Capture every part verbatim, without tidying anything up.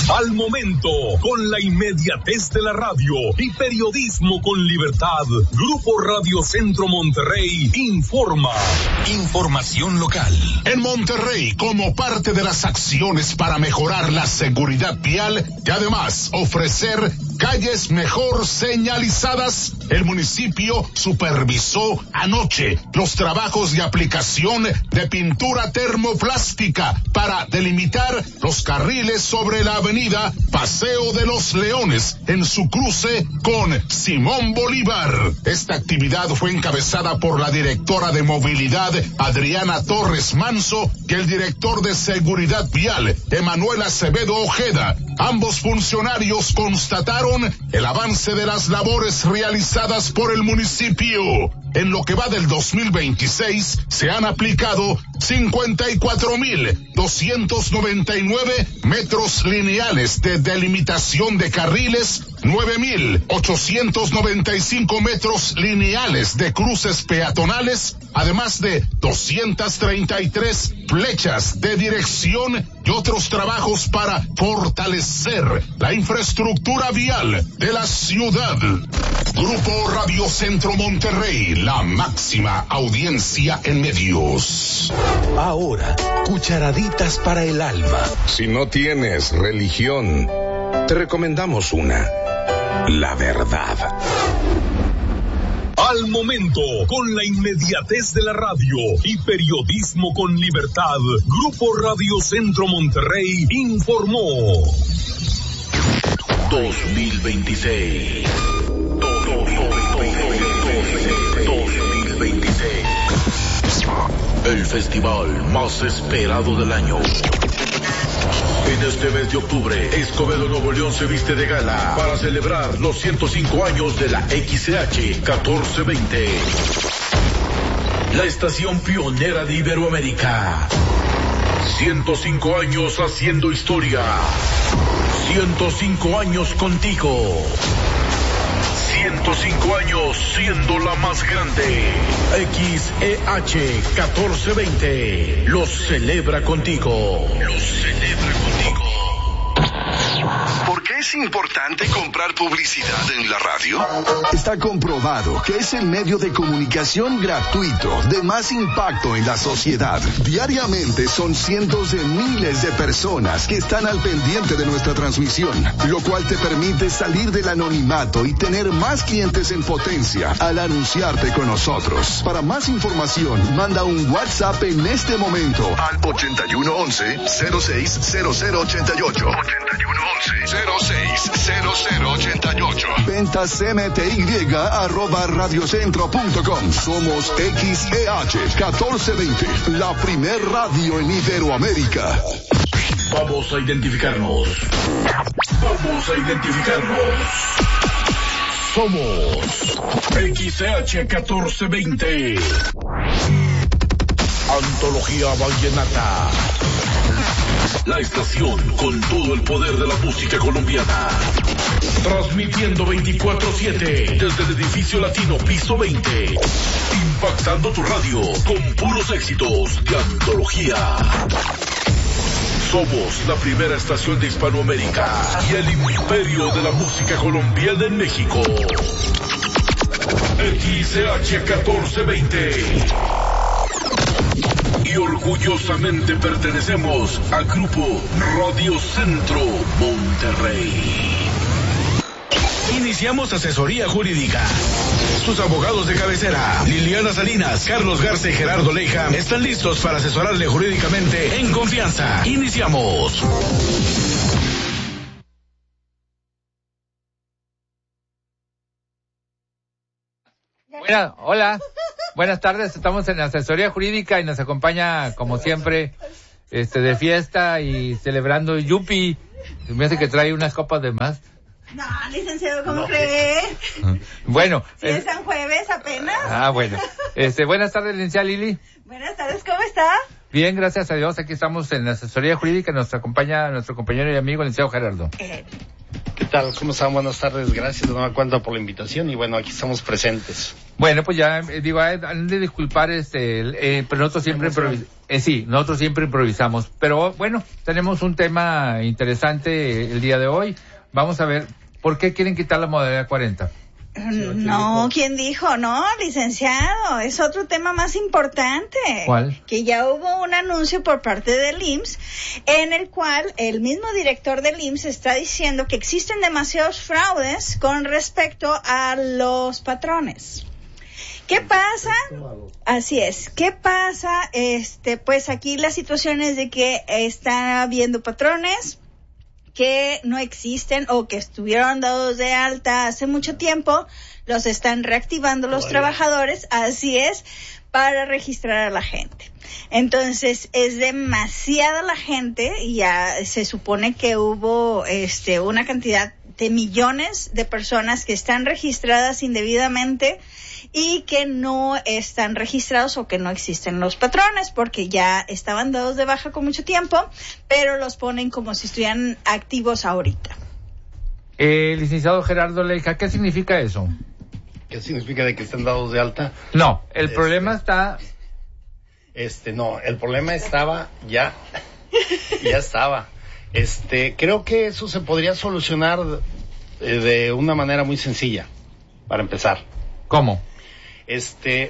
Al momento, con la inmediatez de la radio y periodismo con libertad, Grupo Radio Centro Monterrey informa. Información local. En Monterrey, como parte de las acciones para mejorar la seguridad vial y además ofrecer calles mejor señalizadas, el municipio supervisó anoche los trabajos de aplicación de pintura termoplástica para delimitar los carriles sobre la avenida Paseo de los Leones en su cruce con Simón Bolívar. Esta actividad fue encabezada por la directora de movilidad Adriana Torres Manso y el director de seguridad vial Emanuel Acevedo Ojeda. Ambos funcionarios constataron el avance de las labores realizadas por el municipio. En lo que va del dos mil veintiséis, se han aplicado cincuenta y cuatro mil doscientos noventa y nueve metros lineales de delimitación de carriles, nueve mil ochocientos noventa y cinco metros lineales de cruces peatonales, además de doscientas treinta y tres flechas de dirección y otros trabajos para fortalecer la infraestructura vial de la ciudad. Grupo Radio Centro Monterrey, la máxima audiencia en medios. Ahora, cucharaditas para el alma. Si no tienes religión, te recomendamos una. La verdad. Al momento, con la inmediatez de la radio y periodismo con libertad, Grupo Radio Centro Monterrey informó. dos mil veintiséis. dos mil veintiséis. El festival más esperado del año. En este mes de octubre, Escobedo Nuevo León se viste de gala para celebrar los ciento cinco años de la X C H catorce veinte. La estación pionera de Iberoamérica. ciento cinco años haciendo historia. ciento cinco años contigo. ciento cinco años siendo la más grande. X E H catorce veinte los celebra contigo. Los celebra contigo. ¿Por qué es importante comprar publicidad en la radio? Está comprobado que es el medio de comunicación gratuito de más impacto en la sociedad. Diariamente son cientos de miles de personas que están al pendiente de nuestra transmisión, lo cual te permite salir del anonimato y tener más clientes en potencia al anunciarte con nosotros. Para más información, manda un WhatsApp en este momento al ochenta y uno once cero seis cero cero ochenta y ocho. ochenta y uno once cero seis cero cero ochenta y ocho. Ventas M T Y arroba radiocentro punto com. Somos X E H catorce veinte, la primer radio en Iberoamérica. Vamos a identificarnos. Vamos a identificarnos. Somos X E H catorce veinte. Antología Vallenata. La estación con todo el poder de la música colombiana. Transmitiendo veinticuatro siete desde el edificio latino piso veinte. Impactando tu radio con puros éxitos de antología. Somos la primera estación de Hispanoamérica y el imperio de la música colombiana en México. X E H catorce veinte. Y orgullosamente pertenecemos al Grupo Radio Centro Monterrey. Iniciamos asesoría jurídica. Sus abogados de cabecera, Liliana Salinas, Carlos Garza y Gerardo Leija, están listos para asesorarle jurídicamente en confianza. Iniciamos. Buena, hola, buenas tardes, estamos en asesoría jurídica y nos acompaña, como siempre, este de fiesta y celebrando Yupi. Me hace que trae unas copas de más. No, licenciado, ¿cómo no cree? Bueno. Si es San Jueves apenas. Ah, bueno. Este, buenas tardes, licenciada Lili. Buenas tardes, ¿cómo está? Bien, gracias a Dios. Aquí estamos en la asesoría jurídica. Nos acompaña nuestro compañero y amigo, el licenciado Gerardo. Eh, ¿Qué tal? ¿Cómo están? Buenas tardes. Gracias de nueva cuenta por la invitación y bueno, aquí estamos presentes. Bueno, pues ya, eh, digo, eh, han de disculpar, este, eh, pero nosotros siempre improvisamos. Eh, sí, nosotros siempre improvisamos. Pero bueno, tenemos un tema interesante el día de hoy. Vamos a ver, ¿por qué quieren quitar la modalidad cuarenta? No, ¿quién dijo? No, licenciado, es otro tema más importante. ¿Cuál? Que ya hubo un anuncio por parte del I M S S en el cual el mismo director del I M S S está diciendo que existen demasiados fraudes con respecto a los patrones. ¿Qué pasa? Así es. ¿Qué pasa? Este, pues aquí la situación es de que está habiendo patrones que no existen o que estuvieron dados de alta hace mucho tiempo, los están reactivando los trabajadores, así es, para registrar a la gente. Entonces, es demasiada la gente y ya se supone que hubo este una cantidad de millones de personas que están registradas indebidamente y que no están registrados o que no existen los patrones porque ya estaban dados de baja con mucho tiempo, pero los ponen como si estuvieran activos ahorita. Eh, licenciado Gerardo Leija, ¿qué significa eso? ¿Qué significa de que estén dados de alta? No, el este, problema está... Este, no, el problema estaba ya, ya estaba. Este, creo que eso se podría solucionar de, de una manera muy sencilla, para empezar. ¿Cómo? Este,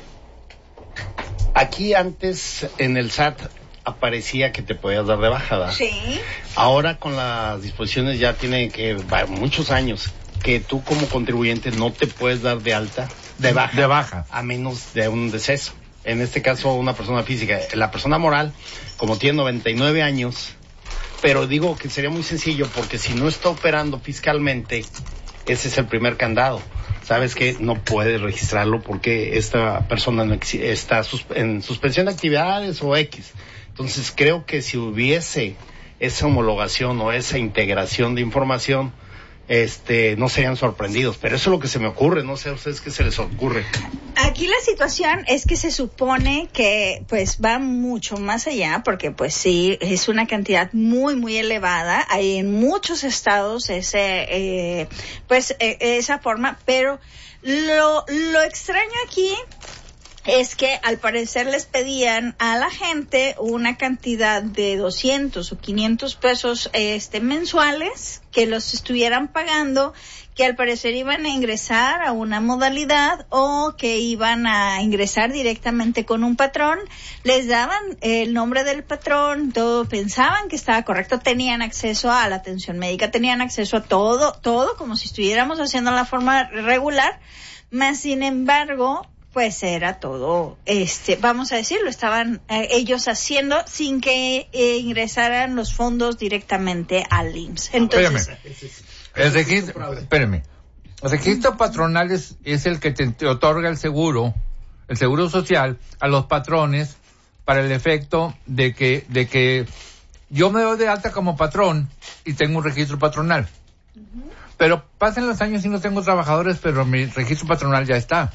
aquí antes en el S A T aparecía que te podías dar de baja, ¿verdad? Sí. Ahora con las disposiciones ya tiene que muchos años que tú como contribuyente no te puedes dar de alta, de baja, de baja, a menos de un deceso. En este caso una persona física. La persona moral, como tiene noventa y nueve años, pero digo que sería muy sencillo porque si no está operando fiscalmente, ese es el primer candado. Sabes que no puedes registrarlo porque esta persona no ex- está sus- en suspensión de actividades o X. Entonces creo que si hubiese esa homologación o esa integración de información, este, no serían sorprendidos. Pero eso es lo que se me ocurre, no sé a ustedes qué se les ocurre. Aquí la situación es que se supone que pues va mucho más allá porque pues sí, es una cantidad muy muy elevada. Hay en muchos estados ese eh, pues eh, esa forma, pero lo, lo extraño aquí es que al parecer les pedían a la gente una cantidad de doscientos o quinientos pesos este mensuales que los estuvieran pagando, que al parecer iban a ingresar a una modalidad o que iban a ingresar directamente con un patrón. Les daban el nombre del patrón, todo, pensaban que estaba correcto, tenían acceso a la atención médica, tenían acceso a todo, todo como si estuviéramos haciendo la forma regular, más sin embargo pues era todo, este, vamos a decirlo, estaban eh, ellos haciendo sin que eh, ingresaran los fondos directamente al I M S S. Entonces, el registro, espérame, el registro patronal es, es el que te, te otorga el seguro, el seguro social a los patrones para el efecto de que, de que yo me doy de alta como patrón y tengo un registro patronal. Uh-huh. Pero pasan los años y no tengo trabajadores, pero mi registro patronal ya está.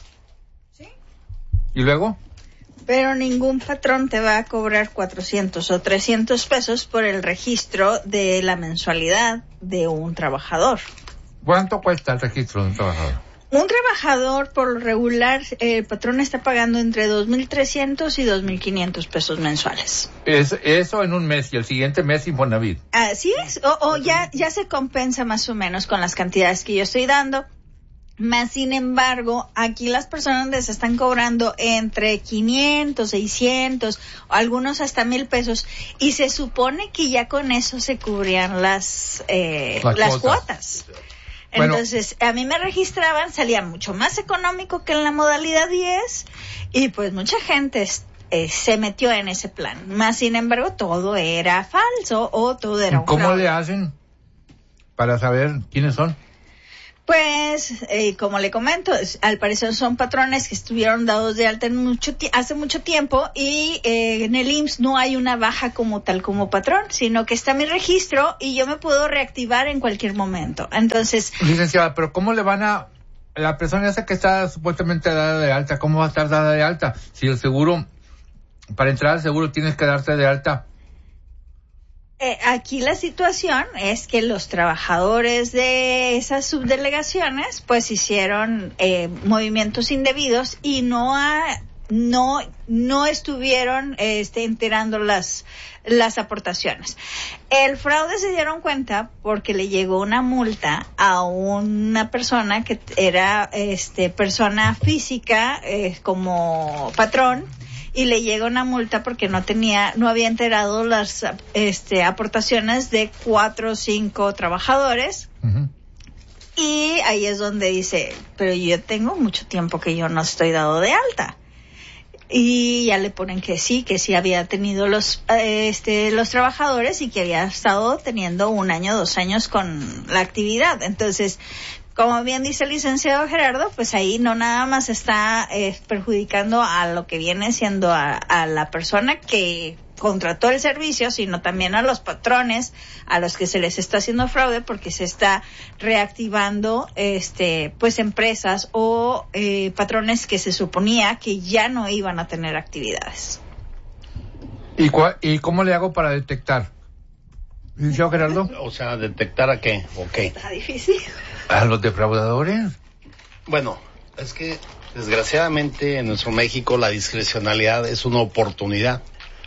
¿Y luego? Pero ningún patrón te va a cobrar cuatrocientos o trescientos pesos por el registro de la mensualidad de un trabajador. ¿Cuánto cuesta el registro de un trabajador? Un trabajador, por lo regular, el patrón está pagando entre dos mil trescientos y dos mil quinientos pesos mensuales. Es, eso en un mes y el siguiente mes Infonavit. Así es, o, o ya, ya se compensa más o menos con las cantidades que yo estoy dando. Más sin embargo, aquí las personas les están cobrando entre quinientos, seiscientos, algunos hasta mil pesos, y se supone que ya con eso se cubrían las eh, las, las cuotas. Bueno, entonces, a mí me registraban, salía mucho más económico que en la modalidad diez, y pues mucha gente eh, se metió en ese plan. Más sin embargo, todo era falso o todo era un ¿Cómo fraude. le hacen para saber quiénes son? Pues, eh, como le comento, al parecer son patrones que estuvieron dados de alta en mucho ti- hace mucho tiempo y eh, en el I M S S no hay una baja como tal como patrón, sino que está mi registro y yo me puedo reactivar en cualquier momento. Entonces... Licenciada, pero ¿cómo le van a... La persona esa que está supuestamente dada de alta, ¿cómo va a estar dada de alta? Si el seguro, para entrar al seguro tienes que darte de alta Eh, aquí la situación es que los trabajadores de esas subdelegaciones pues hicieron eh, movimientos indebidos y no ha, no no estuvieron este, enterando las las aportaciones. El fraude se dieron cuenta porque le llegó una multa a una persona que era este persona física eh, como patrón. Y le llega una multa porque no tenía, no había enterado las este, aportaciones de cuatro o cinco trabajadores. Uh-huh. Y ahí es donde dice, pero yo tengo mucho tiempo que yo no estoy dado de alta. Y ya le ponen que sí, que sí había tenido los, este, los trabajadores y que había estado teniendo un año, dos años con la actividad. Entonces, como bien dice el licenciado Gerardo, pues ahí no nada más está eh, perjudicando a lo que viene siendo a, a la persona que contrató el servicio, sino también a los patrones a los que se les está haciendo fraude porque se está reactivando este pues empresas o eh, patrones que se suponía que ya no iban a tener actividades. ¿Y, cua- y cómo le hago para detectar? ¿Licenciado Gerardo? O sea, ¿detectar a qué? ¿O qué? Está difícil. ¿A los defraudadores? Bueno, es que desgraciadamente en nuestro México la discrecionalidad es una oportunidad.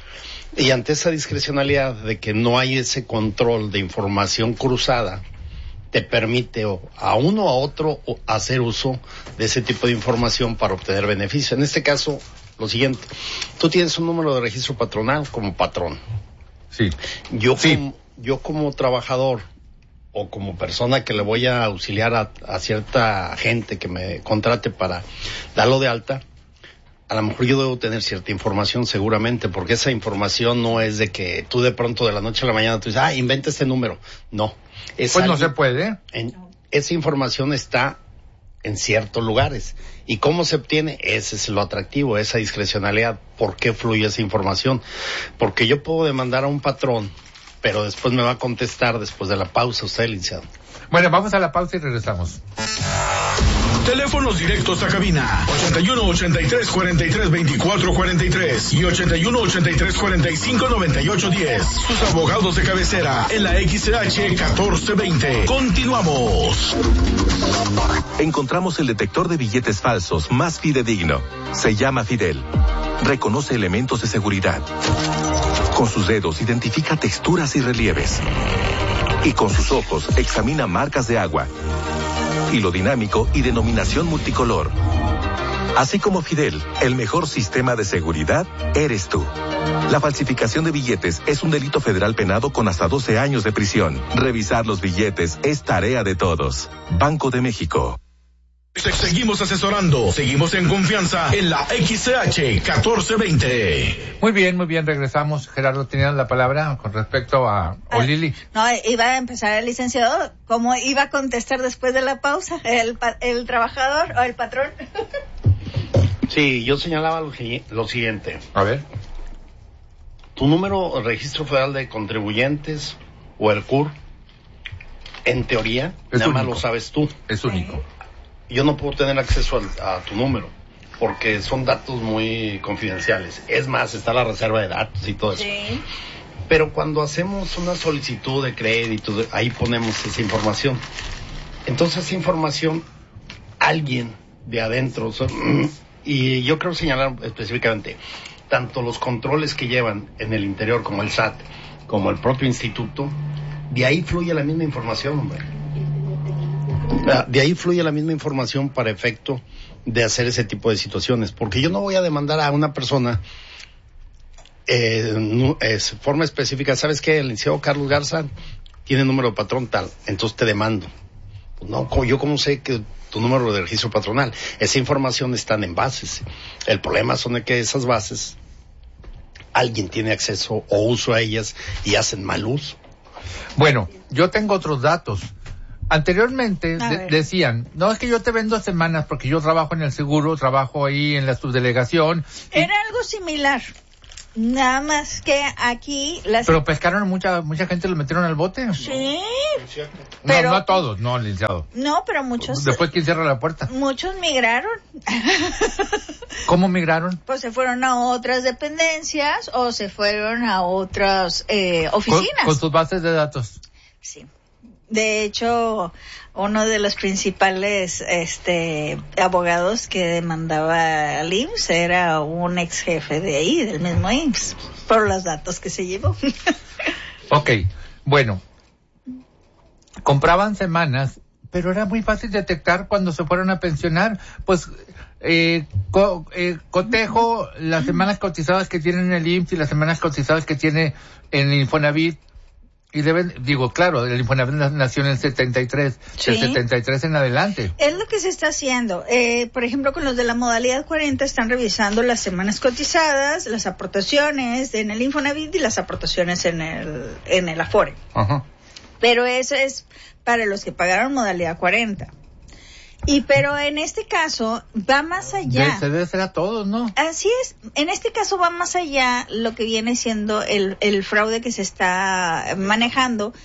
Y ante esa discrecionalidad de que no hay ese control de información cruzada, te permite a uno o a otro hacer uso de ese tipo de información para obtener beneficio. En este caso, lo siguiente, tú tienes un número de registro patronal como patrón. Sí. Yo, sí. Como, yo como trabajador o como persona que le voy a auxiliar a, a cierta gente que me contrate para darlo de alta, a lo mejor yo debo tener cierta información seguramente, porque esa información no es de que tú de pronto de la noche a la mañana tú dices, ah, inventa este número. No. Es pues alguien, no se puede. En, esa información está en ciertos lugares. ¿Y cómo se obtiene? Ese es lo atractivo, esa discrecionalidad. ¿Por qué fluye esa información? Porque yo puedo demandar a un patrón, pero después me va a contestar después de la pausa usted, licenciado. Bueno, vamos a la pausa y regresamos. Teléfonos directos a cabina ochenta y uno, ochenta y tres, cuarenta y tres, veinticuatro, cuarenta y tres y ochenta y uno, ochenta y tres, cuarenta y cinco, noventa y ocho, diez. Sus abogados de cabecera en la X C H catorce veinte. Continuamos. Encontramos el detector de billetes falsos más fidedigno. Se llama Fidel. Reconoce elementos de seguridad. Con sus dedos identifica texturas y relieves. Y con sus ojos examina marcas de agua, hilo dinámico y denominación multicolor. Así como Fidel, el mejor sistema de seguridad eres tú. La falsificación de billetes es un delito federal penado con hasta doce años de prisión. Revisar los billetes es tarea de todos. Banco de México. Seguimos asesorando, seguimos en confianza en la X C H catorce veinte. Muy bien, muy bien, regresamos. Gerardo, ¿tenían la palabra con respecto a Olili? No, iba a empezar el licenciado, ¿cómo iba a contestar después de la pausa? ¿El, el trabajador o el patrón? Sí, yo señalaba lo, lo siguiente. A ver. Tu número, el Registro Federal de Contribuyentes o el C U R, en teoría, es nada único. más lo sabes tú. Es único. Yo no puedo tener acceso al, a tu número, porque son datos muy confidenciales. Es más, está la reserva de datos y todo eso. Sí. Pero cuando hacemos una solicitud de crédito, ahí ponemos esa información. Entonces, esa información, alguien de adentro, son, y yo creo señalar específicamente, tanto los controles que llevan en el interior, como el S A T, como el propio instituto, de ahí fluye la misma información, hombre. De ahí fluye la misma información para efecto de hacer ese tipo de situaciones, porque yo no voy a demandar a una persona eh, no, es forma específica. ¿Sabes qué? El licenciado Carlos Garza tiene número de patrón tal, entonces te demando. Pues no, yo cómo sé que tu número de registro patronal, esa información está en bases. El problema son de que esas bases alguien tiene acceso o uso a ellas y hacen mal uso. Bueno, yo tengo otros datos. Anteriormente de- decían, no, es que yo te vendo semanas porque yo trabajo en el seguro, trabajo ahí en la subdelegación. Era algo similar. Nada más que aquí las... Pero pescaron mucha mucha gente, lo metieron al bote. Sí. Pero... No, no a todos, no, licenciado. No, pero muchos... Después, ¿quién cierra la puerta? Muchos migraron. ¿Cómo migraron? Pues se fueron a otras dependencias o se fueron a otras eh, oficinas. Con, con sus bases de datos. Sí. De hecho, uno de los principales este abogados que demandaba al I M S S era un ex jefe de ahí, del mismo I M S S, por los datos que se llevó. Ok, bueno, compraban semanas, pero era muy fácil detectar cuando se fueron a pensionar, pues eh, co, eh, cotejo las semanas cotizadas que tienen en el I M S S y las semanas cotizadas que tiene en el Infonavit. Y deben, digo, claro, el Infonavit nació en el setenta y tres, sí. Del setenta y tres en adelante. Es lo que se está haciendo. Eh, por ejemplo, con los de la modalidad cuarenta están revisando las semanas cotizadas, las aportaciones en el Infonavit y las aportaciones en el, en el Afore. Ajá. Pero eso es para los que pagaron modalidad cuarenta. Y pero en este caso va más allá. Se debe ser a todos, ¿no? Así es. En este caso va más allá lo que viene siendo el, el fraude que se está manejando,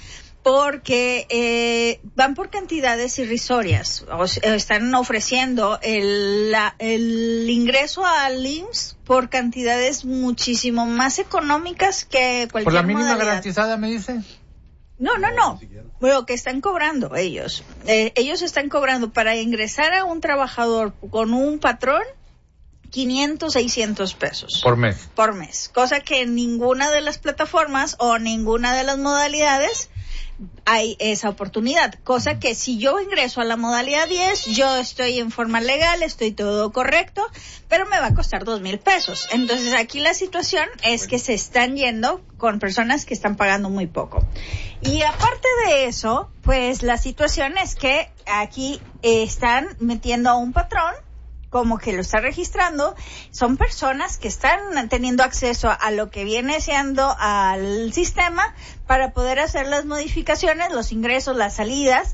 porque eh, van por cantidades irrisorias. O sea, están ofreciendo el, la, el ingreso al I M S S por cantidades muchísimo más económicas que cualquier ¿Por la mínima modalidad garantizada, me dice? No, no, no. Lo que están cobrando ellos. Eh, ellos están cobrando para ingresar a un trabajador con un patrón quinientos, seiscientos pesos. Por mes. Por mes. Cosa que en ninguna de las plataformas o ninguna de las modalidades hay esa oportunidad. Cosa que si yo ingreso a la modalidad diez, yo estoy en forma legal, estoy todo correcto, pero me va a costar dos mil pesos. Entonces aquí la situación es que se están yendo con personas que están pagando muy poco. Y aparte de eso, pues la situación es que aquí están metiendo a un patrón como que lo está registrando. Son personas que están teniendo acceso a lo que viene siendo al sistema para poder hacer las modificaciones, los ingresos, las salidas,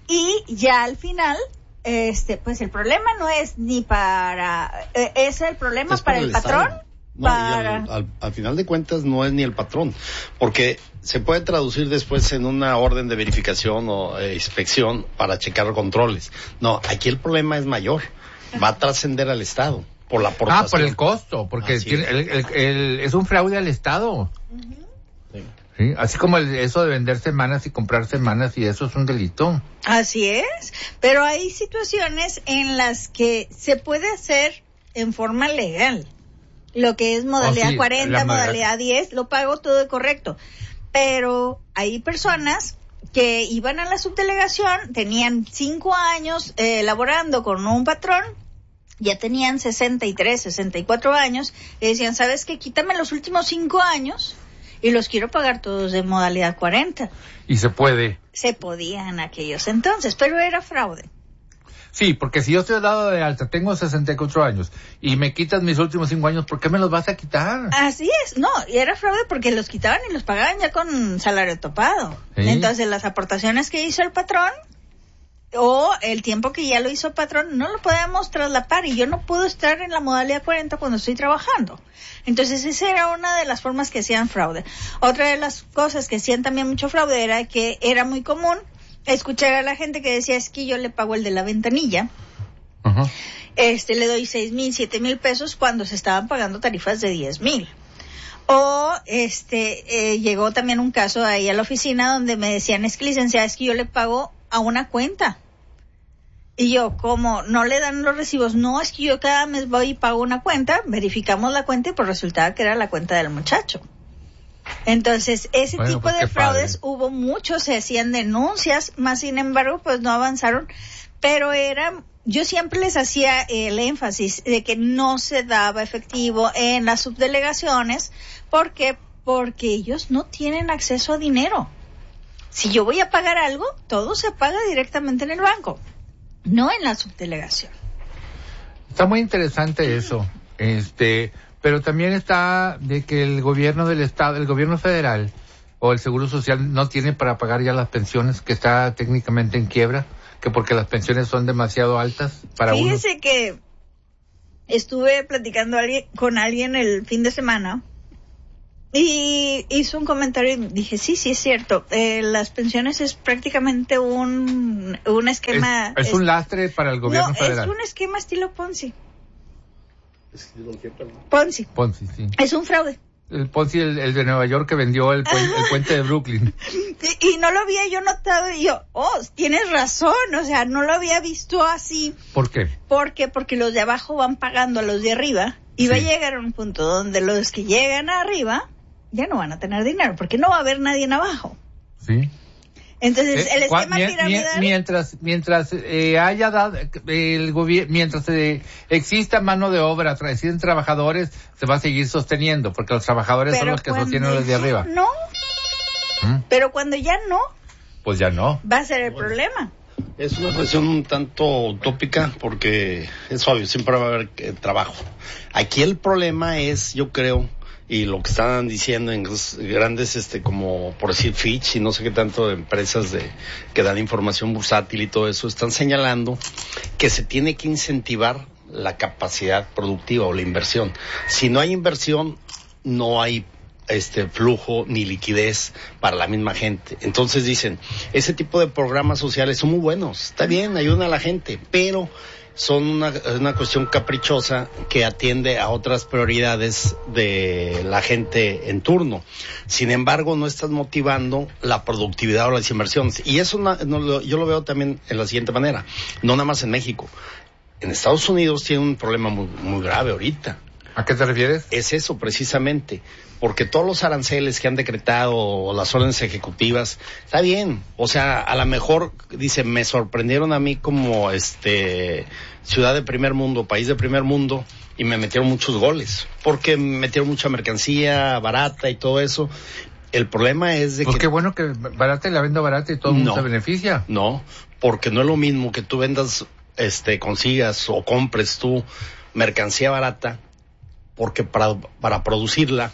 y ya al final este pues el problema no es ni para eh, es el problema es para, para el, el patrón. No, para... y al, al, al final de cuentas no es ni el patrón, porque se puede traducir después en una orden de verificación o eh, inspección para checar controles. No, aquí el problema es mayor, va a trascender al Estado por la aportación. Ah, por el costo, porque tiene, el, el, el, es un fraude al Estado. Uh-huh. Sí. Sí, así como el, eso de vender semanas y comprar semanas, y eso es un delito. Así es, pero hay situaciones en las que se puede hacer en forma legal. Lo que es modalidad oh, sí, cuarenta, modalidad diez, lo pago todo correcto. Pero hay personas que iban a la subdelegación, tenían cinco años eh, laborando con un patrón, ya tenían sesenta y tres, sesenta y cuatro años, y decían, ¿sabes qué? Quítame los últimos cinco años y los quiero pagar todos de modalidad cuarenta. Y se puede. Se podía en aquellos entonces, pero era fraude. Sí, porque si yo estoy dado de alta, tengo sesenta y cuatro años, y me quitas mis últimos cinco años, ¿por qué me los vas a quitar? Así es, no, y era fraude porque los quitaban y los pagaban ya con salario topado. ¿Sí? Entonces las aportaciones que hizo el patrón, o el tiempo que ya lo hizo el patrón, no lo podemos traslapar, y yo no puedo estar en la modalidad cuarenta cuando estoy trabajando. Entonces esa era una de las formas que hacían fraude. Otra de las cosas que hacían también mucho fraude era que era muy común escuchar a la gente que decía, es que yo le pago el de la ventanilla, uh-huh. este le doy seis mil, siete mil pesos cuando se estaban pagando tarifas de diez mil. O este eh, llegó también un caso ahí a la oficina donde me decían, es que licenciada, es que yo le pago a una cuenta. Y yo, ¿cómo? ¿No le dan los recibos? No, es que yo cada mes voy y pago una cuenta, verificamos la cuenta y pues resultaba que era la cuenta del muchacho. Entonces, ese bueno, tipo pues de fraudes padre. Hubo muchos, se hacían denuncias, más sin embargo, pues no avanzaron, pero era, yo siempre les hacía el énfasis de que no se daba efectivo en las subdelegaciones, ¿por qué? Porque ellos no tienen acceso a dinero. Si yo voy a pagar algo, todo se paga directamente en el banco, no en la subdelegación. Está muy interesante eso, este... Pero también está de que el gobierno del estado, el gobierno federal o el Seguro Social no tiene para pagar ya las pensiones, que está técnicamente en quiebra, que porque las pensiones son demasiado altas para uno. Fíjese que estuve platicando con alguien el fin de semana y hizo un comentario y dije, sí, sí es cierto, eh, las pensiones es prácticamente un, un esquema... Es, es, es un lastre para el gobierno no, federal. Es un esquema estilo Ponzi. Ponzi. Ponzi, sí. Es un fraude. El Ponzi, el, el de Nueva York que vendió el, puen, el puente de Brooklyn. Y, y no lo había yo notado y yo, oh, tienes razón, o sea, no lo había visto así. ¿Por qué? ¿Por qué? Porque los de abajo van pagando a los de arriba y sí. Va a llegar a un punto donde los que llegan arriba ya no van a tener dinero, porque no va a haber nadie en abajo. Sí. Entonces, eh, el esquema mi, piramidal... Mientras, mientras eh, haya dado, el gobierno, mientras eh, exista mano de obra, tra- existen trabajadores, se va a seguir sosteniendo, porque los trabajadores pero son los que sostienen los de arriba. No, ¿Mm? Pero cuando ya no... Pues ya no. Va a ser el bueno, problema. Es una cuestión un tanto utópica, porque es obvio, siempre va a haber eh, trabajo. Aquí el problema es, yo creo... y lo que están diciendo en grandes, este, como por decir Fitch y no sé qué tanto de empresas de que dan información bursátil y todo eso, están señalando que se tiene que incentivar la capacidad productiva o la inversión. Si no hay inversión, no hay este flujo ni liquidez para la misma gente. Entonces dicen, ese tipo de programas sociales son muy buenos, está bien, ayudan a la gente, pero son una, una cuestión caprichosa que atiende a otras prioridades de la gente en turno. Sin embargo, no estás motivando la productividad o las inversiones. Y eso no, no, yo lo veo también en la siguiente manera, no nada más en México. En Estados Unidos tiene un problema muy, muy grave ahorita. ¿A qué te refieres? Es eso, precisamente, porque todos los aranceles que han decretado o las órdenes ejecutivas, está bien, o sea, a lo mejor, dice, me sorprendieron a mí como este ciudad de primer mundo, país de primer mundo, y me metieron muchos goles, porque me metieron mucha mercancía barata y todo eso. El problema es de pues que... qué bueno que barata y la venda barata y todo el mundo no, se beneficia. No, porque no es lo mismo que tú vendas, este, consigas o compres tú mercancía barata, porque para, para producirla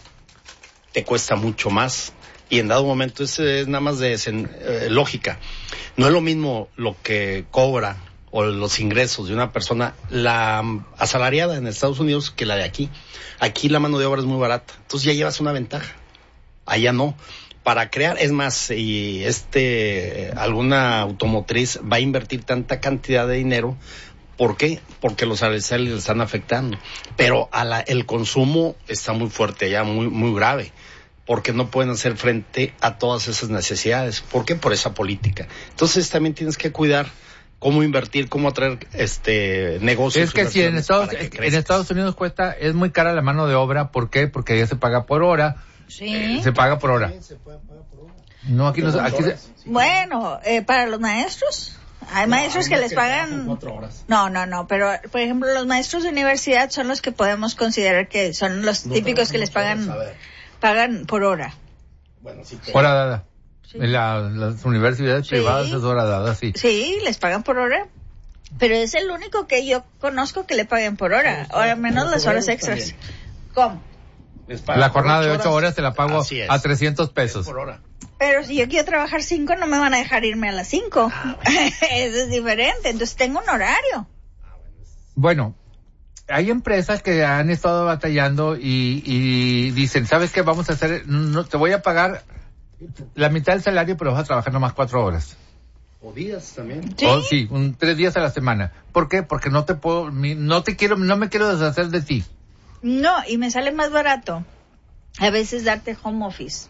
te cuesta mucho más y en dado momento eso es nada más de eh, lógica. No es lo mismo lo que cobra o los ingresos de una persona la asalariada en Estados Unidos que la de aquí. Aquí la mano de obra es muy barata, entonces ya llevas una ventaja, allá no. Para crear, es más, y este alguna automotriz va a invertir tanta cantidad de dinero. ¿Por qué? Porque los aranceles le están afectando. Pero a la, el consumo está muy fuerte allá, muy, muy grave. Porque no pueden hacer frente a todas esas necesidades. ¿Por qué? Por esa política. Entonces también tienes que cuidar cómo invertir, cómo atraer este negocios. Es que si en Estados, en Estados Unidos cuesta, es muy cara la mano de obra. ¿Por qué? Porque ya se paga por hora. Sí. Eh, se paga por hora. Se puede pagar por hora. No, aquí no. Aquí se... Bueno, eh, para los maestros. Hay no, maestros hay que les que pagan cuatro horas. No, no, no, pero por ejemplo los maestros de universidad son los que podemos considerar que son los no típicos que les pagan pagan por hora. Bueno, sí, pero... hora dada. Sí. En la, las universidades sí. privadas es hora dada, sí. Sí, les pagan por hora. Pero es el único que yo conozco que le paguen por hora, o al menos las horas extras. También. ¿Cómo? La jornada de ocho horas te la pago a trescientos pesos. Por hora. Pero si yo quiero trabajar cinco, no me van a dejar irme a las cinco. Ah, bueno. Eso es diferente. Entonces tengo un horario. Bueno, hay empresas que han estado batallando y, y dicen, ¿sabes qué? Vamos a hacer, no, te voy a pagar la mitad del salario, pero vas a trabajar nomás cuatro horas. O días también. Sí, o, sí un, tres días a la semana. ¿Por qué? Porque no te puedo, no te quiero, no me quiero deshacer de ti. No, y me sale más barato a veces darte home office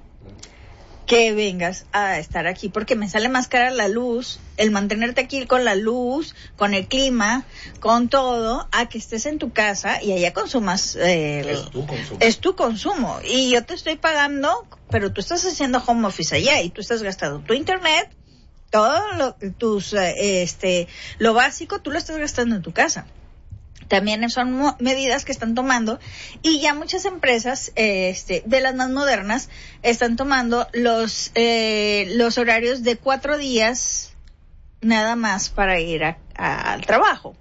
que vengas a estar aquí, porque me sale más cara la luz, el mantenerte aquí con la luz, con el clima, con todo, a que estés en tu casa y allá consumas. Eh, es tu consumo. Es tu consumo. Y yo te estoy pagando, pero tú estás haciendo home office allá y tú estás gastando tu internet, todo lo, tus, eh, este, lo básico, tú lo estás gastando en tu casa. También son mo- medidas que están tomando y ya muchas empresas eh, este, de las más modernas están tomando los eh, los horarios de cuatro días nada más para ir a, a, al trabajo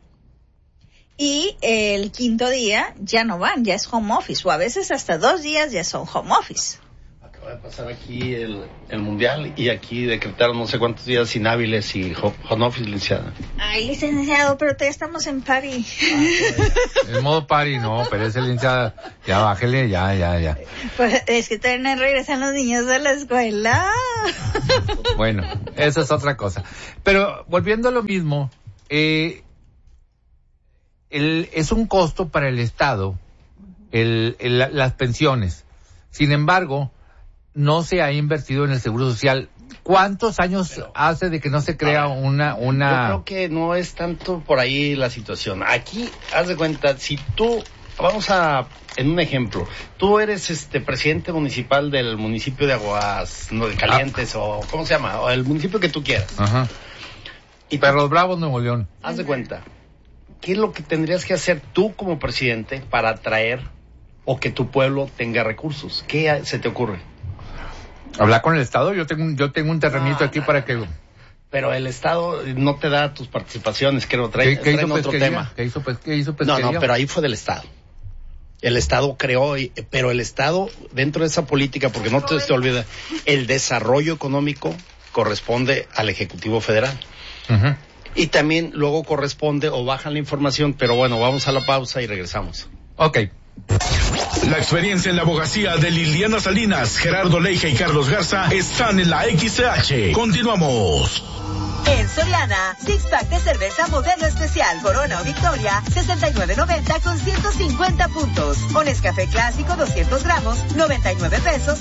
y eh, el quinto día ya no van, ya es home office o a veces hasta dos días ya son home office. Acaba de pasar aquí el, el mundial y aquí decretaron no sé cuántos días inhábiles y home office, licenciada. Ay, licenciado, pero todavía estamos en party. En modo party, no, pero ese licenciada, ya bájele, ya, ya, ya. Pues es que todavía no regresan los niños de la escuela. Bueno, eso es otra cosa. Pero volviendo a lo mismo, eh, el, es un costo para el Estado el, el, las pensiones. Sin embargo, no se ha invertido en el Seguro Social. ¿Cuántos años Pero, hace de que no se crea ver, una, una... Yo creo que no es tanto por ahí la situación. Aquí, haz de cuenta, si tú, vamos a, en un ejemplo, tú eres este presidente municipal del municipio de Aguas no, de Calientes, ah. o ¿cómo se llama? O el municipio que tú quieras. Ajá. Y Perros Bravos, Nuevo León. Haz de cuenta, ¿qué es lo que tendrías que hacer tú como presidente para atraer o que tu pueblo tenga recursos? ¿Qué se te ocurre? Hablar con el Estado. Yo tengo un, yo tengo un terrenito no, aquí no, para que... Pero el Estado no te da tus participaciones, creo. Trae, ¿Qué, qué hizo otro pesquería? tema. ¿Qué hizo, ¿Qué hizo pesquería? No, no, pero ahí fue del Estado. El Estado creó, pero el Estado, dentro de esa política, porque no te, te olvides, el desarrollo económico corresponde al Ejecutivo Federal. Uh-huh. Y también luego corresponde o bajan la información, pero bueno, vamos a la pausa y regresamos. Ok. La experiencia en la abogacía de Liliana Salinas, Gerardo Leija y Carlos Garza están en la X C H. Continuamos. En Soriana, six pack de cerveza modelo especial Corona o Victoria, sesenta y nueve noventa con ciento cincuenta puntos. O Nescafé clásico doscientos gramos, noventa y nueve pesos